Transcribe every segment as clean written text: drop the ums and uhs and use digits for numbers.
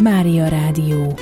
Mária Rádió.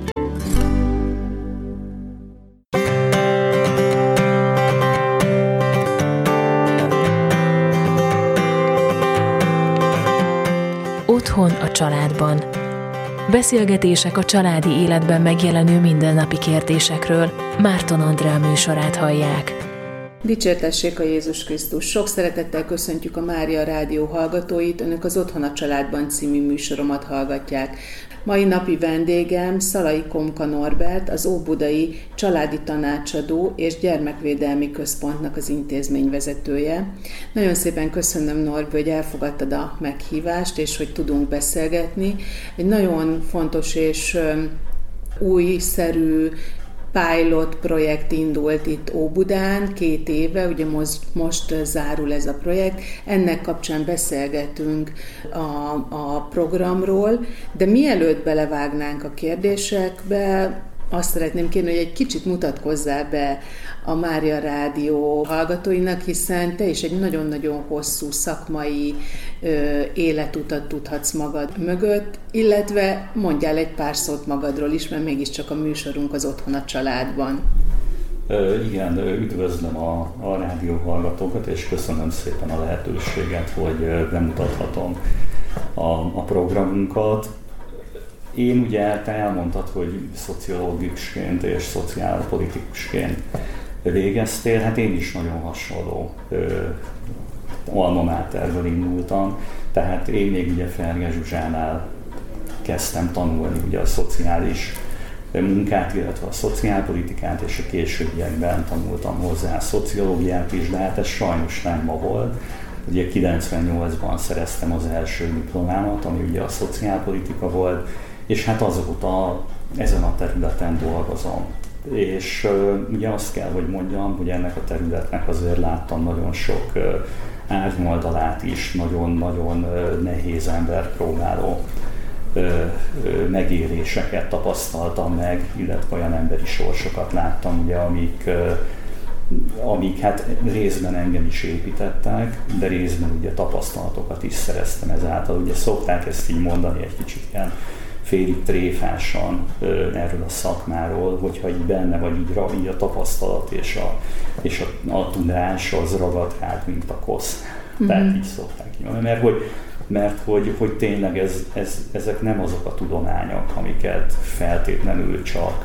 Otthon a családban. Beszélgetések a családi életben megjelenő mindennapi kérdésekről. Márton Andrea műsorát hallják. Dicsértessék a Jézus Krisztus! Sok szeretettel köszöntjük a Mária Rádió hallgatóit, önök az Otthon a családban című műsoromat hallgatják. Mai napi vendégem Szalai Komka Norbert, az Óbudai Családi Tanácsadó és Gyermekvédelmi Központnak az intézményvezetője. Nagyon szépen köszönöm, Norbi, hogy elfogadtad a meghívást, és hogy tudunk beszélgetni. Egy nagyon fontos és újszerű pilot projekt indult itt Óbudán 2 éve, ugye most zárul ez a projekt. Ennek kapcsán beszélgetünk a programról, de mielőtt belevágnánk a kérdésekbe, azt szeretném kérni, hogy egy kicsit mutatkozzál be a Mária Rádió hallgatóinak, hiszen te is egy nagyon-nagyon hosszú szakmai életutat tudhatsz magad mögött, illetve mondjál egy pár szót magadról is, mert mégiscsak a műsorunk az Otthon a családban. Igen, üdvözlöm a rádió hallgatókat, és köszönöm szépen a lehetőséget, hogy bemutathatom a programunkat. Én ugye, te elmondtad, hogy szociológusként és szociálpolitikusként végeztél, hát én is nagyon hasonló alma materből indultam, tehát én még ugye Ferge Zsuzsánál kezdtem tanulni ugye a szociális munkát, illetve a szociálpolitikát, és a későbbiekben tanultam hozzá a szociológiát is, de hát ez sajnos nem ma volt. Ugye 98-ban szereztem az első diplomámat, ami ugye a szociálpolitika volt, és hát azóta ezen a területen dolgozom. És ugye azt kell, hogy mondjam, hogy ennek a területnek azért láttam nagyon sok árnyoldalát is, nagyon-nagyon nehéz ember próbáló megéléseket tapasztaltam meg, illetve olyan emberi sorsokat láttam, ugye, amik hát részben engem is építettek, de részben ugye tapasztalatokat is szereztem ezáltal. Ugye szokták ezt így mondani egy kicsit ilyen félig tréfásan erről a szakmáról, hogyha így benne vagy így a tapasztalat és a tudás az ragad hát, mint a kosz. Tehát így szokták így mondani, mert hogy tényleg ezek nem azok a tudományok, amiket feltétlenül csak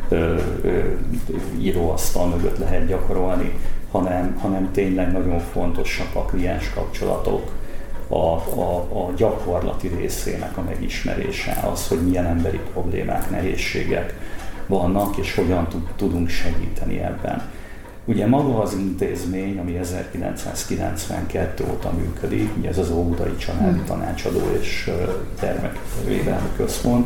íróasztal mögött lehet gyakorolni, hanem tényleg nagyon fontosak a kliens kapcsolatok, a gyakorlati részének a megismerése, az, hogy milyen emberi problémák, nehézségek vannak, és hogyan tudunk segíteni ebben. Ugye maga az intézmény, ami 1992 óta működik, ugye ez az Óbudai Családi Tanácsadó és Gyermekvédelmi Központ,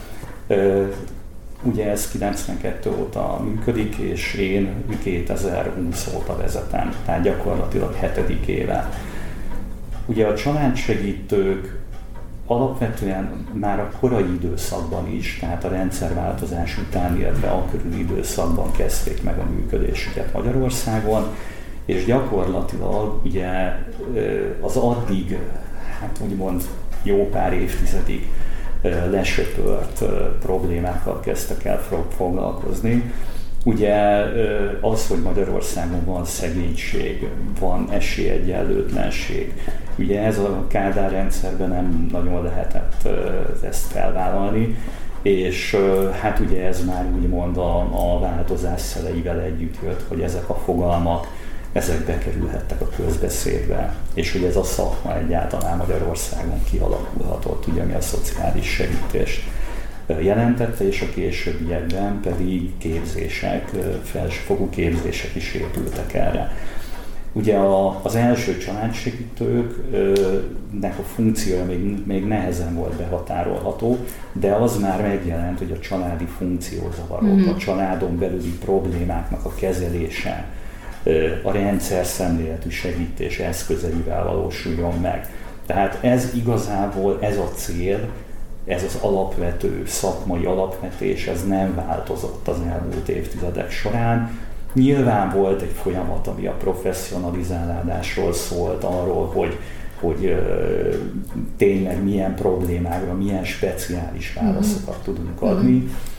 ugye ez 92 óta működik, és én 2020 óta vezetem, tehát gyakorlatilag 7. éve. Ugye a családsegítők alapvetően már a korai időszakban is, tehát a rendszerváltozás után, illetve a körüli időszakban kezdték meg a működésüket Magyarországon, és gyakorlatilag ugye az addig, hát úgymond jó pár évtizedig lesöpört problémákkal kezdtek el foglalkozni. Ugye az, hogy Magyarországon van szegénység, van esélyegyenlőtlenség, ugye ez a Kádár rendszerben nem nagyon lehetett ezt felvállalni, és hát ugye ez már úgymond a változás szeleivel együtt jött, hogy ezek a fogalmak, ezek bekerülhettek a közbeszédbe, és hogy ez a szakma egyáltalán Magyarországon kialakulhatott, ugye, ami a szociális segítést jelentette, és a későbbiekben pedig képzések, felsőfokú képzések is épültek erre. Ugye az első családsegítőknek a funkciója még nehezen volt behatárolható, de az már megjelent, hogy a családi funkciózavarok, a családon belüli problémáknak a kezelése, a rendszer szemléletű segítés eszközeivel valósuljon meg. Tehát ez igazából, ez a cél, ez az alapvető szakmai alapvetés, ez nem változott az elmúlt évtizedek során. Nyilván volt egy folyamat, ami a professzionalizálásról szólt, arról, hogy tényleg milyen problémákra, milyen speciális válaszokat tudunk adni.